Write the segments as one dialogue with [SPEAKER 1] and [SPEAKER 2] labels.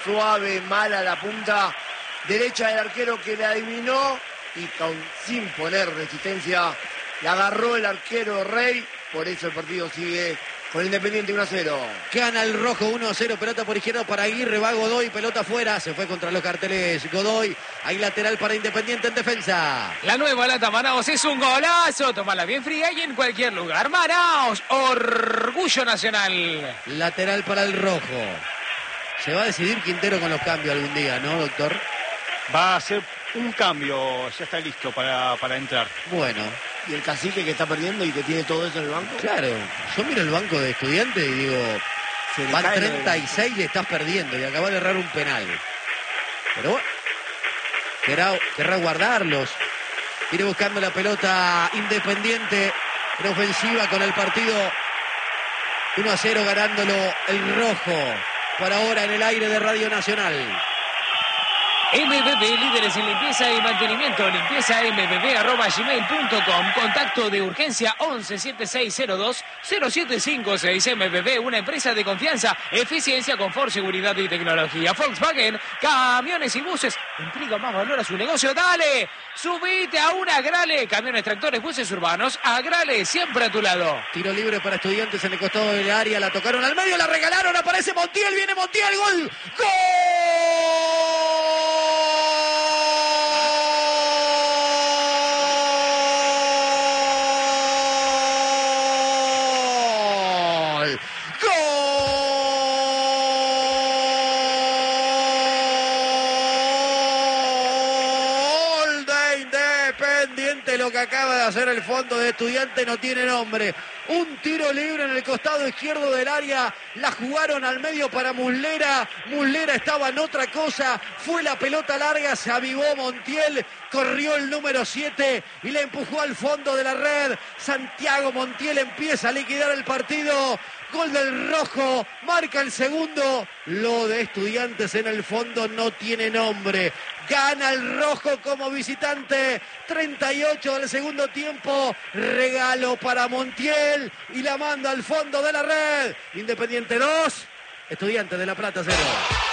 [SPEAKER 1] suave, mala la punta derecha del arquero que la adivinó y sin poner resistencia la agarró el arquero Rey. Por eso el partido sigue con Independiente 1-0.
[SPEAKER 2] Gana el rojo 1-0, pelota por izquierda para Aguirre, va Godoy, pelota afuera, se fue contra los carteles Godoy, hay lateral para Independiente en defensa.
[SPEAKER 3] La nueva lata Manaos es un golazo, tómala bien fría y en cualquier lugar. Manaos, orgullo nacional.
[SPEAKER 2] Lateral para el rojo. Se va a decidir Quintero con los cambios algún día, ¿no, doctor?
[SPEAKER 4] Va a hacer un cambio, ya está listo para entrar.
[SPEAKER 2] Bueno.
[SPEAKER 1] Y el cacique que está perdiendo y que tiene todo eso en el banco.
[SPEAKER 2] Claro, yo miro el banco de Estudiantes y digo, van 36 y estás perdiendo y acabas de errar un penal. Pero bueno, querrá guardarlos. Ir buscando la pelota Independiente en ofensiva con el partido 1-0 ganándolo el rojo. Por ahora en el aire de Radio Nacional.
[SPEAKER 3] MBB, líderes en limpieza y mantenimiento. Limpieza mbb@gmail.com. Contacto de urgencia 1176020756. MBB, una empresa de confianza, eficiencia, confort, seguridad y tecnología. Volkswagen, camiones y buses. Entrega más valor a su negocio. ¡Dale! Subite a una Agrale. Camiones, tractores, buses urbanos. Agrale, siempre a tu lado.
[SPEAKER 2] Tiro libre para Estudiantes en el costado del área. La tocaron al medio, la regalaron. Aparece Montiel, viene Montiel. ¡Gol! ¡Gol! Lo que acaba de hacer el fondo de Estudiante no tiene nombre. Un tiro libre en el costado izquierdo del área. La jugaron al medio para Muslera. Muslera estaba en otra cosa. Fue la pelota larga. Se avivó Montiel. Corrió el número 7 y le empujó al fondo de la red. Santiago Montiel empieza a liquidar el partido. Gol del rojo, marca el segundo. Lo de Estudiantes en el fondo no tiene nombre. Gana el rojo como visitante. 38 del segundo tiempo. Regalo para Montiel y la manda al fondo de la red. Independiente 2, Estudiantes de La Plata 0.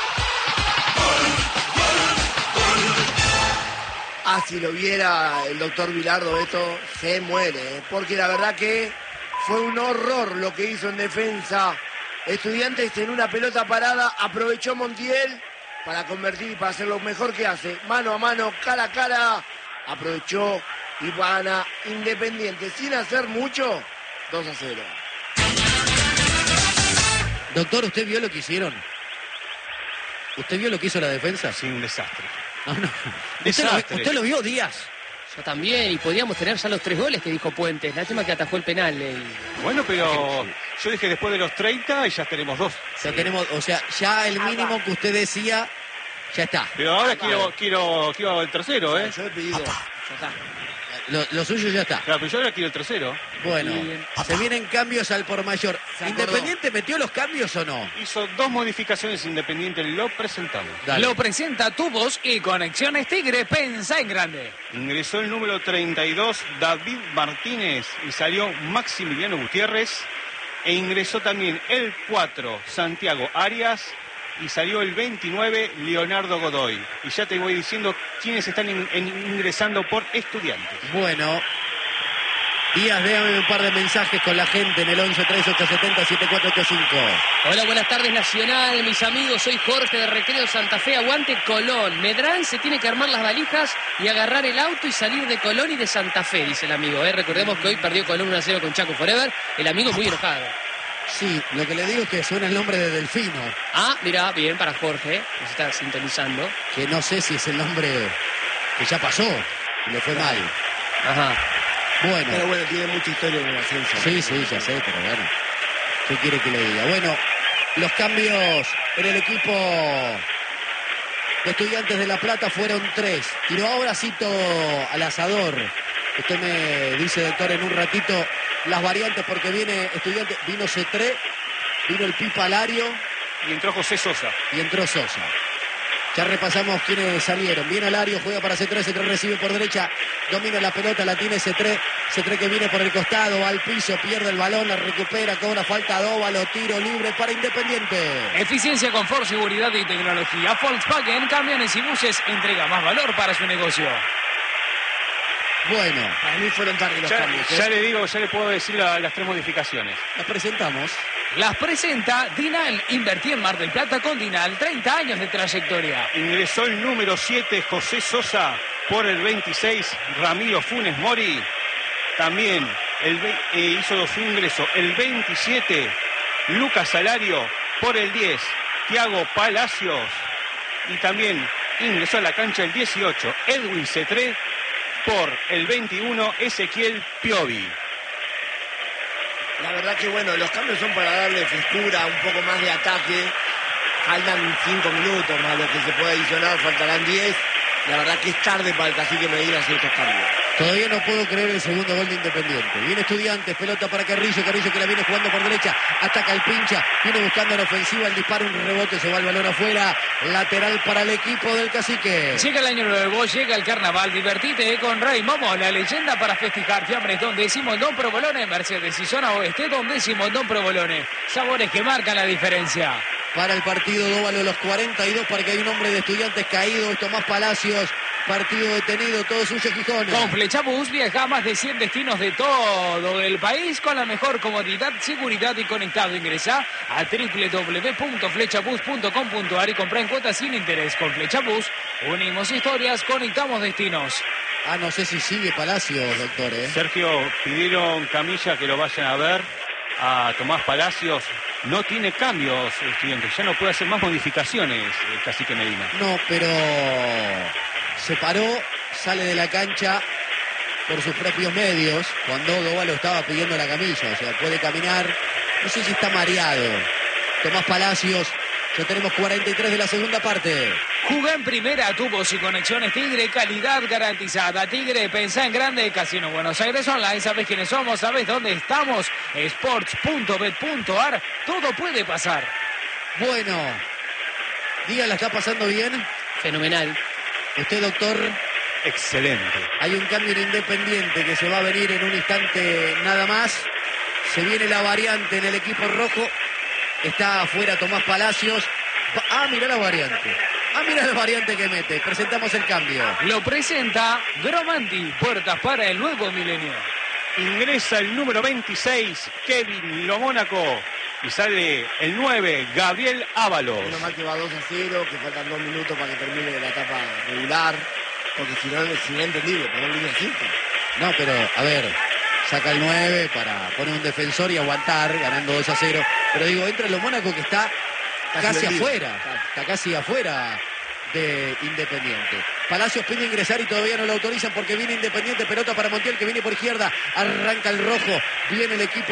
[SPEAKER 1] Ah, si lo viera el doctor Bilardo, esto se muere. Porque la verdad que fue un horror lo que hizo en defensa. Estudiantes en una pelota parada. Aprovechó Montiel para convertir y para hacer lo mejor que hace. Mano a mano, cara a cara. Aprovechó y gana Independiente. Sin hacer mucho, 2-0.
[SPEAKER 2] Doctor, ¿usted vio lo que hicieron? ¿Usted vio lo que hizo la defensa?
[SPEAKER 4] Sí, un desastre.
[SPEAKER 2] No. ¿Usted lo vio, Díaz?
[SPEAKER 5] Yo también, y podíamos tener ya los 3 goles que dijo Puentes. Lástima que atajó el penal.
[SPEAKER 4] Bueno, pero yo dije después de los 30 y ya tenemos 2.
[SPEAKER 2] Ya tenemos, o sea, ya el mínimo que usted decía, ya está.
[SPEAKER 4] Pero ahora quiero el tercero, ¿eh?
[SPEAKER 1] Yo he pedido.
[SPEAKER 5] Ya está.
[SPEAKER 2] Lo suyo ya está.
[SPEAKER 4] Claro, pero yo ahora quiero el tercero.
[SPEAKER 2] Bueno, se vienen cambios al por mayor. ¿Independiente metió los cambios o no?
[SPEAKER 4] Hizo 2 modificaciones Independiente, lo presentamos.
[SPEAKER 2] Dale.
[SPEAKER 3] Lo presenta Tu Voz y Conexiones Tigre. Pensá en grande.
[SPEAKER 4] Ingresó el número 32, David Martínez, y salió Maximiliano Gutiérrez. E ingresó también el 4, Santiago Arias, y salió el 29, Leonardo Godoy. Y ya te voy diciendo quiénes están ingresando por Estudiantes.
[SPEAKER 2] Bueno, Díaz, déjame un par de mensajes con la gente en el 11-3870-7485.
[SPEAKER 5] Hola, buenas tardes, Nacional. Mis amigos, soy Jorge de Recreo Santa Fe. Aguante Colón. Medrán se tiene que armar las valijas y agarrar el auto y salir de Colón y de Santa Fe, dice el amigo. Recordemos que hoy perdió Colón 1-0 con Chaco Forever. El amigo muy enojado.
[SPEAKER 2] Sí, lo que le digo es que suena el nombre de Delfino.
[SPEAKER 5] Ah, mira, bien para Jorge, nos está sintonizando.
[SPEAKER 2] Que no sé si es el nombre que ya pasó y le fue mal.
[SPEAKER 5] Ajá.
[SPEAKER 2] Bueno.
[SPEAKER 1] Pero bueno, tiene mucha historia en el ascenso.
[SPEAKER 2] Sí, ya sé, pero bueno. ¿Qué quiere que le diga? Bueno, los cambios en el equipo de Estudiantes de La Plata fueron 3. Tiró ahora Cito al asador. Usted me dice, doctor, en un ratito las variantes porque viene Estudiantes, vino Cetré, vino el Pipa Lario.
[SPEAKER 4] Y entró José Sosa.
[SPEAKER 2] Y entró Sosa. Ya repasamos quiénes salieron. Viene Alario, juega para C3, C3 recibe por derecha, domina la pelota, la tiene C3, C3 que viene por el costado, va al piso, pierde el balón, la recupera, cobra falta Dóvalo, tiro libre para Independiente.
[SPEAKER 3] Eficiencia, confort, seguridad y tecnología. Volkswagen, camiones y buses, entrega más valor para su negocio.
[SPEAKER 2] Bueno,
[SPEAKER 1] Para mí fueron tarde los cambios.
[SPEAKER 4] Ya le digo, ya le puedo decir las 3 modificaciones.
[SPEAKER 2] las presentamos.
[SPEAKER 3] Las presenta Dinal. Invertí en Mar del Plata con Dinal. 30 años de trayectoria.
[SPEAKER 4] Ingresó el número 7, José Sosa, por el 26, Ramiro Funes Mori. También hizo su ingreso el 27, Lucas Salario, por el 10, Thiago Palacios. Y también ingresó a la cancha el 18, Edwin Cetré, por el 21, Ezequiel Piovi.
[SPEAKER 1] La verdad que bueno, los cambios son para darle frescura, un poco más de ataque. Faltan 5 minutos más lo que se puede adicionar, faltarán 10. La verdad que es tarde para el Cacique Medina hacer estos cambios.
[SPEAKER 2] Todavía no puedo creer el segundo gol de Independiente. Viene Estudiantes, pelota para Carrillo que la viene jugando por derecha, ataca el pincha, viene buscando la ofensiva, el disparo, un rebote, se va el balón afuera, lateral para el equipo del Cacique.
[SPEAKER 3] Llega el año nuevo, llega el carnaval, divertite con Ray Momo, la leyenda para festejar. Fiambres donde Simondón Provolone, Mercedes y zona oeste donde Simondón Provolone. Sabores que marcan la diferencia.
[SPEAKER 2] Para el partido Dóvalo los 42, para que hay un hombre de Estudiantes caído, Tomás Palacios, partido detenido, todo suyo Gijón.
[SPEAKER 3] Con Flechabús viaja a más de 100 destinos de todo el país con la mejor comodidad, seguridad y conectado. Ingresa a www.flechabus.com.ar y compra en cuotas sin interés. Con Flechabús unimos historias, conectamos destinos.
[SPEAKER 2] No sé si sigue Palacios, doctor.
[SPEAKER 4] Sergio, pidieron Camilla que lo vayan a ver a Tomás Palacios. No tiene cambios, Estudiantes, ya no puede hacer más modificaciones el Cacique Medina.
[SPEAKER 2] No, pero se paró, sale de la cancha por sus propios medios cuando Dóvalo estaba pidiendo la camilla, o sea, puede caminar, no sé si está mareado. Tomás Palacios, ya tenemos 43 de la segunda parte.
[SPEAKER 3] Jugá en primera, tubos y conexiones Tigre, calidad garantizada. Tigre, pensá en grande, Casino Buenos Aires Online, sabés quiénes somos, sabés dónde estamos, sports.bet.ar, todo puede pasar.
[SPEAKER 2] Bueno, Díaz la está pasando bien.
[SPEAKER 5] Fenomenal.
[SPEAKER 2] Usted, doctor,
[SPEAKER 4] Excelente.
[SPEAKER 2] hay un cambio en Independiente que se va a venir en un instante nada más. Se viene la variante en el equipo rojo. Está afuera Tomás Palacios. Mirá la variante. Mirá la variante que mete. Presentamos el cambio.
[SPEAKER 3] Lo presenta Gromanti, puertas para el nuevo milenio.
[SPEAKER 4] Ingresa el número 26, Kevin Lomónaco. Y sale el 9, Gabriel Ábalos.
[SPEAKER 1] Menos mal que va 2-0, que faltan 2 minutos para que termine la etapa regular. Porque si no es entendible, poner línea 5.
[SPEAKER 2] No, pero, a ver, saca el 9 para poner un defensor y aguantar, ganando 2-0. Pero digo, entra el Mónaco que está casi
[SPEAKER 1] vendido.
[SPEAKER 2] afuera. Está casi afuera de Independiente. Palacios pide ingresar y todavía no lo autorizan porque viene Independiente. Pelota para Montiel que viene por izquierda. Arranca el rojo. Viene el equipo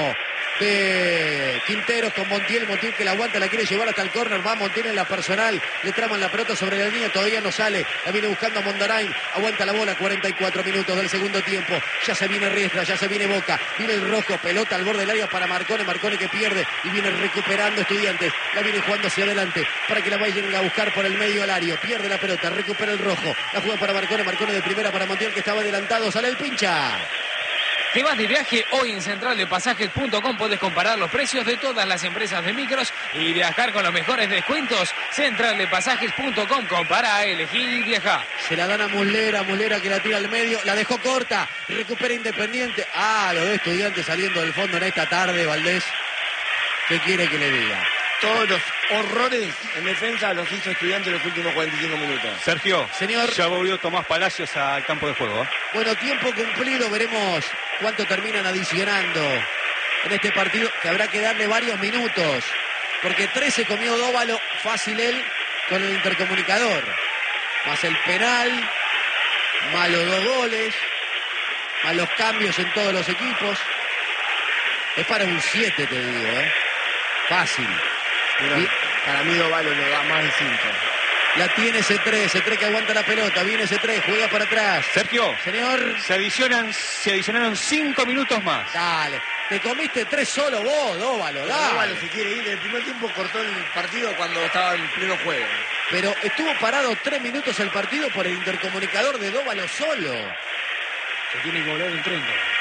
[SPEAKER 2] de Quinteros con Montiel que la aguanta, la quiere llevar hasta el córner, va Montiel en la personal, le traman la pelota sobre la línea, todavía no sale, la viene buscando Mondarain, aguanta la bola, 44 minutos del segundo tiempo, ya se viene Riestra, ya se viene Boca, viene el rojo, pelota al borde del área para Marcone que pierde y viene recuperando Estudiantes, la viene jugando hacia adelante para que la vayan a buscar por el medio alario, pierde la pelota, recupera el rojo, la juega para Marcone de primera para Montiel que estaba adelantado, sale el pincha.
[SPEAKER 3] Te vas de viaje hoy en centraldepasajes.com. Puedes comparar los precios de todas las empresas de micros y viajar con los mejores descuentos. Centraldepasajes.com. Compara, elegí y viaja.
[SPEAKER 2] Se la dan a Muslera que la tira al medio, la dejó corta, recupera Independiente. Lo de Estudiantes saliendo del fondo en esta tarde, Valdés. ¿Qué quiere que le diga?
[SPEAKER 1] Todos los horrores en defensa los hizo Estudiantes en los últimos 45 minutos.
[SPEAKER 4] Sergio,
[SPEAKER 2] señor,
[SPEAKER 4] ya volvió Tomás Palacios al campo de juego.
[SPEAKER 2] Bueno, tiempo cumplido, veremos cuánto terminan adicionando en este partido, que habrá que darle varios minutos, porque 13 comió Dóvalo, fácil él, con el intercomunicador, más el penal, más los 2 goles, más los cambios en todos los equipos. Es para un 7, te digo, fácil.
[SPEAKER 1] Pero para mí Dóvalo le da más de 5.
[SPEAKER 2] La tiene C3 que aguanta la pelota, viene C3, juega para atrás.
[SPEAKER 4] Sergio,
[SPEAKER 2] señor,
[SPEAKER 4] se adicionaron 5 minutos más.
[SPEAKER 2] Dale, te comiste 3 solo vos, Dóvalo, dale.
[SPEAKER 1] Dóvalo se quiere ir, el primer tiempo cortó el partido cuando estaba en pleno juego.
[SPEAKER 2] Pero estuvo parado 3 minutos el partido por el intercomunicador de Dóvalo solo.
[SPEAKER 3] Se tiene que volver en tren.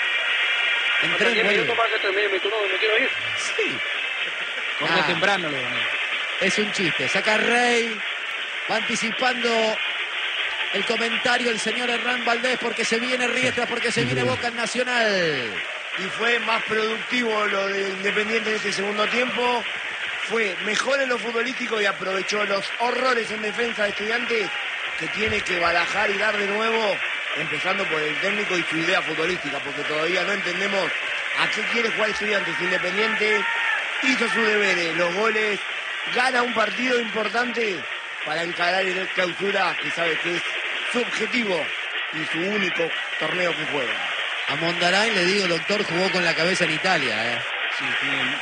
[SPEAKER 2] En tren,
[SPEAKER 6] 10 minutos para que termine mi turno, me quiero ir.
[SPEAKER 2] Sí.
[SPEAKER 3] Corre temprano los domingos.
[SPEAKER 2] Es un chiste. Saca Rey. Va anticipando el comentario el señor Hernán Valdés porque se viene Riestra, porque se viene Boca en Nacional.
[SPEAKER 1] Y fue más productivo lo de Independiente en este segundo tiempo. Fue mejor en lo futbolístico y aprovechó los horrores en defensa de Estudiantes que tiene que barajar y dar de nuevo, empezando por el técnico y su idea futbolística, porque todavía no entendemos a qué quiere jugar Estudiantes. Independiente hizo sus deberes, los goles, gana un partido importante para encarar el Clausura, que sabe que es su objetivo y su único torneo que juega.
[SPEAKER 2] A Mondarain le digo, doctor, jugó con la cabeza en Italia.
[SPEAKER 4] Sí, tiene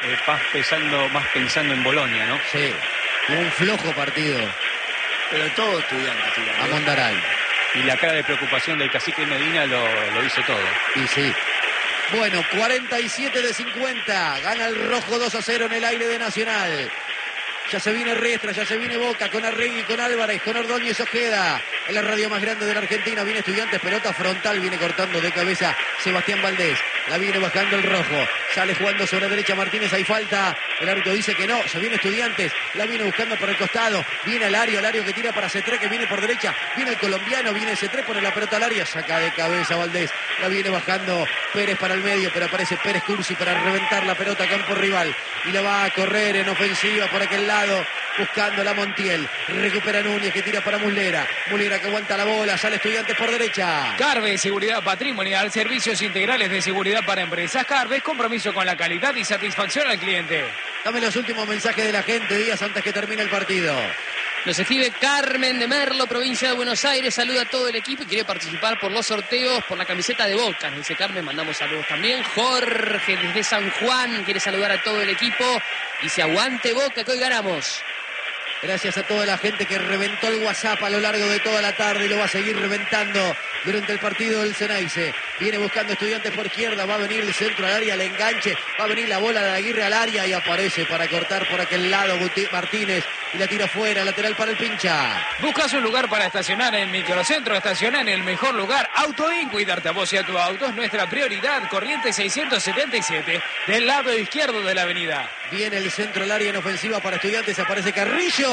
[SPEAKER 4] más pensando en Bolonia, ¿no?
[SPEAKER 2] Sí, tuvo un flojo partido
[SPEAKER 1] Pero todo Estudiantes.
[SPEAKER 2] a Mondarain.
[SPEAKER 4] Y la cara de preocupación del cacique Medina lo dice todo.
[SPEAKER 2] Y sí. Bueno, 47 de 50. Gana el rojo 2-0 en el aire de Nacional. Ya se viene Riestra, ya se viene Boca, con Arregui, con Álvarez, con Ordóñez Ojeda. En la radio más grande de la Argentina viene Estudiantes, pelota frontal, viene cortando de cabeza Sebastián Valdés. La viene bajando el rojo, sale jugando sobre la derecha Martínez, hay falta. El árbitro dice que no, se viene Estudiantes, la viene buscando por el costado. Viene Alario que tira para C3, que viene por derecha. Viene el colombiano, viene C3, pone la pelota al área, saca de cabeza Valdés. La viene bajando Pérez para el medio, pero aparece Pérez Cursi para reventar la pelota a campo rival. Y la va a correr en ofensiva por aquel lado, buscando la Montiel. Recupera Núñez, que tira para Muslera. Muslera que aguanta la bola, sale Estudiantes por derecha.
[SPEAKER 3] Carve, seguridad patrimonial, servicios integrales de seguridad para empresas. Carve, compromiso con la calidad y satisfacción al cliente.
[SPEAKER 2] Dame los últimos mensajes de la gente, Díaz, antes que termine el partido.
[SPEAKER 5] Nos escribe Carmen de Merlo, provincia de Buenos Aires. Saluda a todo el equipo y quiere participar por los sorteos por la camiseta de Boca. Nos dice Carmen, mandamos saludos también. Jorge desde San Juan quiere saludar a todo el equipo. Dice aguante Boca, que hoy ganamos.
[SPEAKER 2] Gracias a toda la gente que reventó el WhatsApp a lo largo de toda la tarde y lo va a seguir reventando durante el partido del Ceneice. Viene buscando Estudiantes por izquierda, va a venir el centro al área, el enganche, va a venir la bola de Aguirre al área y aparece para cortar por aquel lado Martínez y la tira fuera, lateral para el Pincha.
[SPEAKER 3] Buscas un lugar para estacionar en Microcentro, estaciona en el mejor lugar. Autoin, cuidarte a vos y a tu auto es nuestra prioridad. Corriente 677, del lado izquierdo de la avenida.
[SPEAKER 2] Viene el centro al área en ofensiva para Estudiantes, aparece Carrillo.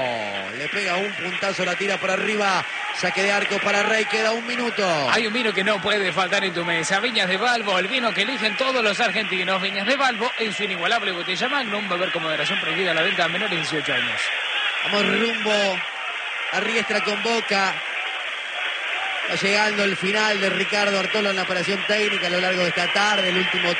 [SPEAKER 2] Le pega un puntazo, la tira por arriba. Saque de arco para Rey, queda un minuto.
[SPEAKER 3] Hay un vino que no puede faltar en tu mesa. Viñas de Balbo, el vino que eligen todos los argentinos. Viñas de Balbo, en su inigualable botella Magnum. Beber con moderación, prohibida la venta a menores de 18 años.
[SPEAKER 2] Vamos rumbo a Riestra con Boca. Va llegando el final de Ricardo Artolo en la operación técnica a lo largo de esta tarde. El último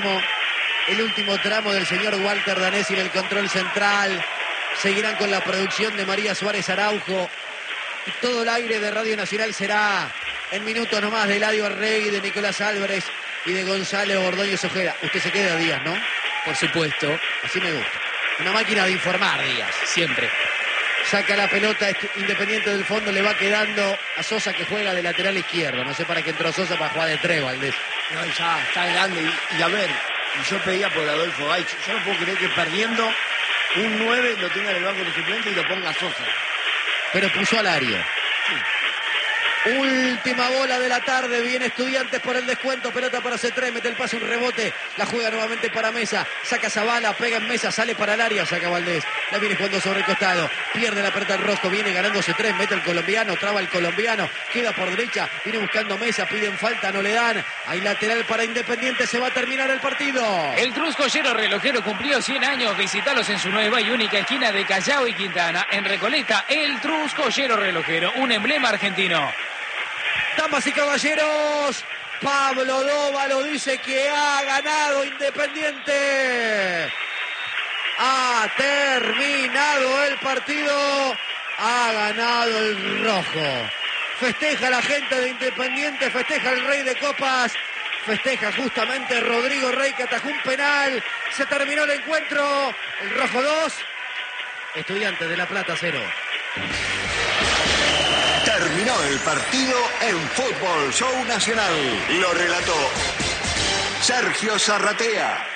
[SPEAKER 2] tramo del señor Walter Danesi en el control central. Seguirán con la producción de María Suárez Araujo. Y todo el aire de Radio Nacional será en minutos nomás de Eladio Arregui, de Nicolás Álvarez y de Gonzalo Ordóñez Ojeda. Usted se queda, Díaz, ¿no?
[SPEAKER 5] Por supuesto.
[SPEAKER 2] Así me gusta. Una máquina de informar, Díaz.
[SPEAKER 5] Siempre.
[SPEAKER 2] Saca la pelota Independiente del fondo, le va quedando a Sosa, que juega de lateral izquierdo. No sé para qué entró Sosa, para jugar de tres, Valdés.
[SPEAKER 1] No, ya está grande. Y a ver, y yo pedía por Adolfo Gaich. Yo no puedo creer que perdiendo un 9 lo tenga en el banco de suplente y lo ponga Sosa.
[SPEAKER 2] Pero puso al área. Última bola de la tarde, viene Estudiantes por el descuento, pelota para C3, mete el pase, un rebote, la juega nuevamente para Mesa, saca Zavala, pega en Mesa, sale para el área, saca Valdés, la viene jugando sobre el costado, pierde la pelota el Rosco, viene ganando C3, mete el colombiano, traba el colombiano, queda por derecha, viene buscando Mesa, piden falta, no le dan, hay lateral para Independiente, se va a terminar el partido.
[SPEAKER 3] El Cruz Collero Relojero cumplió 100 años, visitalos en su nueva y única esquina de Callao y Quintana, en Recoleta, el Cruz Collero Relojero, un emblema argentino.
[SPEAKER 2] Damas y caballeros, Pablo Dóvalo dice que ha ganado Independiente. Ha terminado el partido, ha ganado el rojo. Festeja la gente de Independiente, festeja el Rey de Copas, festeja justamente Rodrigo Rey, que atajó un penal. Se terminó el encuentro, el rojo 2, Estudiantes de La Plata 0.
[SPEAKER 7] Terminó el partido en Fútbol Show Nacional. Lo relató Sergio Zarratea.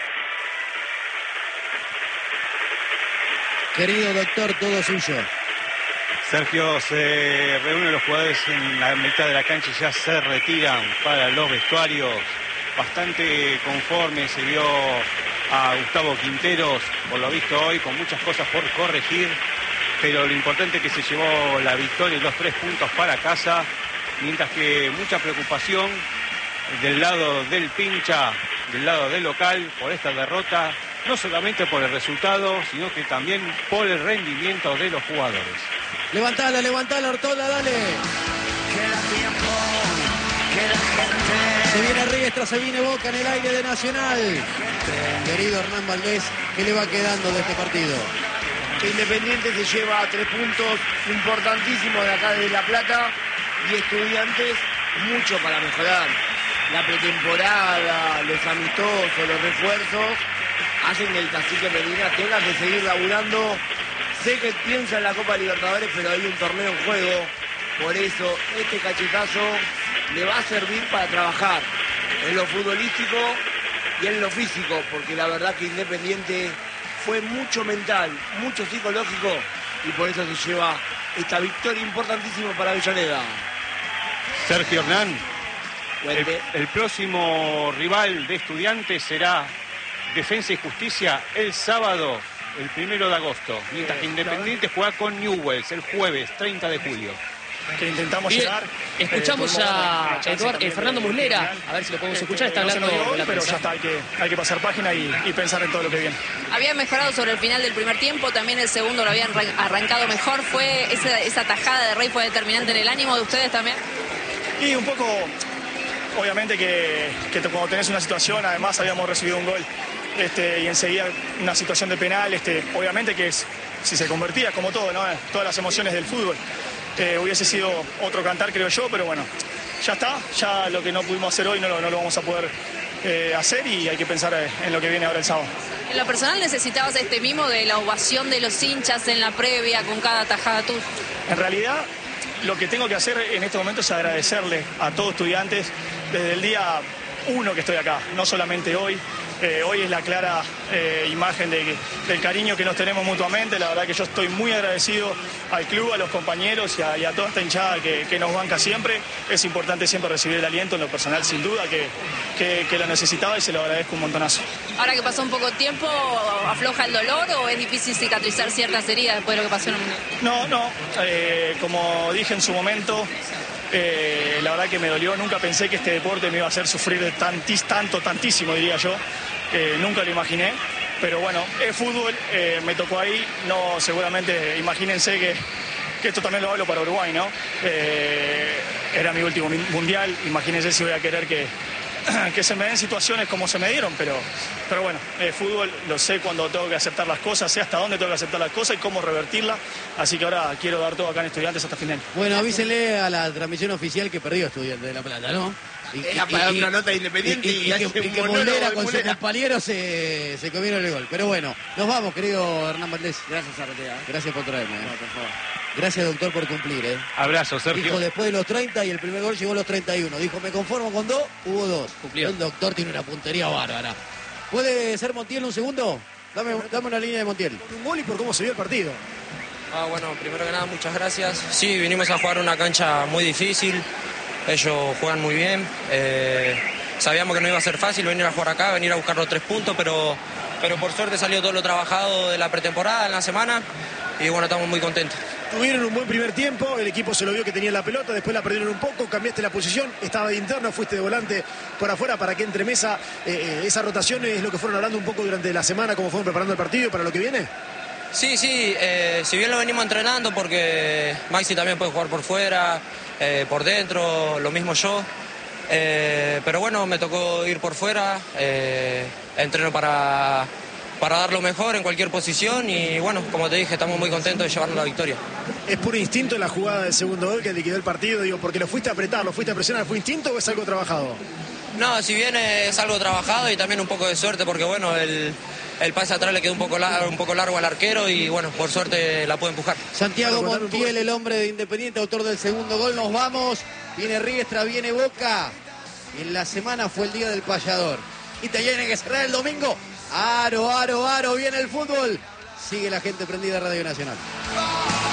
[SPEAKER 2] Querido doctor, todo suyo.
[SPEAKER 4] Sergio, se reúnen los jugadores en la mitad de la cancha y ya se retiran para los vestuarios. Bastante conforme se vio a Gustavo Quinteros, por lo visto hoy, con muchas cosas por corregir, pero lo importante es que se llevó la victoria y los 3 puntos para casa, mientras que mucha preocupación del lado del Pincha, del lado del local, por esta derrota, no solamente por el resultado, sino que también por el rendimiento de los jugadores.
[SPEAKER 2] Levantala, Ortola, dale.
[SPEAKER 1] Queda tiempo, queda gente.
[SPEAKER 2] Se viene Riestra, se viene Boca en el aire de Nacional. Querido Hernán Valdés, ¿qué le va quedando de este partido?
[SPEAKER 1] Independiente se lleva 3 puntos importantísimos de acá de La Plata y Estudiantes mucho para mejorar. La pretemporada, los amistosos, los refuerzos hacen que el cacique Medina tenga que seguir laburando. Sé que piensa en la Copa Libertadores, pero hay un torneo en juego. Por eso este cachetazo le va a servir para trabajar en lo futbolístico y en lo físico, porque la verdad que Independiente fue mucho mental, mucho psicológico, y por eso se lleva esta victoria importantísima para Avellaneda.
[SPEAKER 4] Sergio Hernán, el próximo rival de Estudiantes será Defensa y Justicia el sábado, el 1 de agosto, mientras que Independiente juega con Newell's el jueves 30 de julio.
[SPEAKER 6] Que intentamos
[SPEAKER 5] Bien,
[SPEAKER 6] llegar.
[SPEAKER 5] escuchamos a Fernando Muslera, a ver si lo podemos escuchar, está hablando de la
[SPEAKER 6] pero
[SPEAKER 5] prensa.
[SPEAKER 6] ya está, hay que pasar página y pensar en todo lo que viene.
[SPEAKER 8] Había mejorado sobre el final del primer tiempo, también el segundo lo habían arrancado mejor. ¿Fue esa tajada de Rey fue determinante en el ánimo de ustedes también?
[SPEAKER 6] Y un poco, obviamente que cuando tenés una situación, además habíamos recibido un gol y enseguida una situación de penal, obviamente que si se convertía, como todo, ¿no? Todas las emociones del fútbol. Hubiese sido otro cantar, creo yo, pero bueno, ya está, ya lo que no pudimos hacer hoy no lo vamos a poder hacer y hay que pensar en lo que viene ahora el sábado.
[SPEAKER 8] En lo personal necesitabas este mimo de la ovación de los hinchas en la previa con cada tajada tuya.
[SPEAKER 6] En realidad, lo que tengo que hacer en este momento es agradecerle a todos Estudiantes desde el día 1 que estoy acá, no solamente hoy. Hoy es la clara imagen del cariño que nos tenemos mutuamente. La verdad que yo estoy muy agradecido al club, a los compañeros y a toda esta hinchada que nos banca siempre. Es importante siempre recibir el aliento en lo personal, sin duda, que lo necesitaba y se lo agradezco un montonazo.
[SPEAKER 8] Ahora que pasó un poco de tiempo, ¿afloja el dolor o es difícil cicatrizar ciertas heridas después de lo que pasó en el Mundial?
[SPEAKER 6] No, como dije en su momento, la verdad que me dolió. Nunca pensé que este deporte me iba a hacer sufrir tantísimo, diría yo. Nunca lo imaginé, pero bueno, es fútbol, me tocó ahí. No, seguramente, imagínense que esto también lo hablo para Uruguay, ¿no? Era mi último mundial, imagínense si voy a querer que se me den situaciones como se me dieron, pero bueno, fútbol, lo sé cuando tengo que aceptar las cosas, sé hasta dónde tengo que aceptar las cosas y cómo revertirlas, así que ahora quiero dar todo acá en Estudiantes hasta fin de año.
[SPEAKER 2] Bueno, avísenle a la transmisión oficial que perdió Estudiantes de La Plata, ¿no?
[SPEAKER 1] Era para una nota de Independiente y
[SPEAKER 2] que Muslera con sus compañeros se comieron el gol. Pero bueno, nos vamos, querido Hernán Valdés.
[SPEAKER 1] Gracias, Artea.
[SPEAKER 2] Gracias por traerme.
[SPEAKER 1] No, por favor.
[SPEAKER 2] Gracias, doctor, por cumplir.
[SPEAKER 4] Abrazo, Sergio.
[SPEAKER 2] Dijo después de los 30 y el primer gol llegó a los 31. Dijo, me conformo con 2, hubo 2.
[SPEAKER 5] Cumplió.
[SPEAKER 2] El doctor tiene una puntería bárbara. ¿Puede ser Montiel un segundo? Dame una línea de Montiel.
[SPEAKER 9] Por un gol y por cómo se vio el partido.
[SPEAKER 10] Bueno, primero que nada, muchas gracias. Sí, vinimos a jugar una cancha muy difícil. Ellos juegan muy bien. Sabíamos que no iba a ser fácil venir a jugar acá, venir a buscar los 3 puntos, pero por suerte salió todo lo trabajado de la pretemporada en la semana y bueno, estamos muy contentos.
[SPEAKER 9] Tuvieron un buen primer tiempo, el equipo se lo vio que tenía la pelota, después la perdieron un poco, cambiaste la posición, estaba de interno, fuiste de volante por afuera para que entre mesa. Esa rotación es lo que fueron hablando un poco durante la semana, cómo fueron preparando el partido para lo que viene.
[SPEAKER 10] Sí, si bien lo venimos entrenando porque Maxi también puede jugar por fuera, por dentro, lo mismo yo. Pero bueno, me tocó ir por fuera, entreno para dar lo mejor en cualquier posición y bueno, como te dije, estamos muy contentos de llevarnos la victoria.
[SPEAKER 9] ¿Es puro instinto la jugada del segundo gol que liquidó el partido? Digo, porque lo fuiste a apretar, lo fuiste a presionar, ¿fue instinto o es algo trabajado?
[SPEAKER 10] No, si bien es algo trabajado y también un poco de suerte porque bueno, el pase atrás le quedó un poco largo al arquero y bueno, por suerte la puede empujar.
[SPEAKER 2] Santiago Montiel, el hombre de Independiente, autor del segundo gol. Nos vamos. Viene Riestra, viene Boca. Y en la semana fue el día del payador. Y te tiene que cerrar el domingo. Aro, viene el fútbol. Sigue la gente prendida Radio Nacional.